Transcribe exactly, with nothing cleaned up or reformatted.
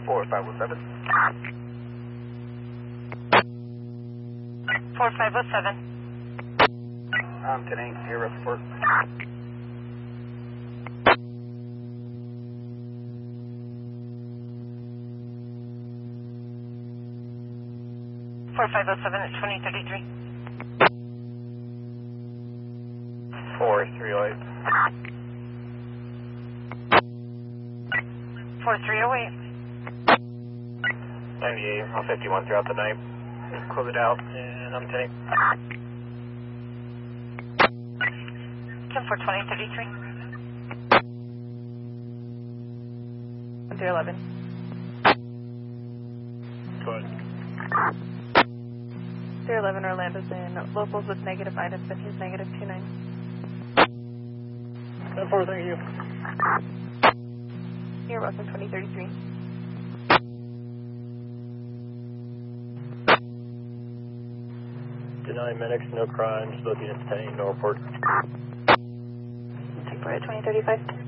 four five oh seven. four five oh seven. I'm ten eight, your report. four five oh seven at twenty thirty-three. four three oh eight. four three oh eight. ninety-eight, on fifty-one throughout the night. Close it out, and I'm ten eight. ten four twenty thirty-three. one three eleven. Go ahead. three eleven Orlando's in locals with negative items, and he's negative two nine. ten four, thank you. You're welcome, twenty thirty-three. Deny medics, no crimes, both units ten eight, no report. Take for it, twenty thirty-five.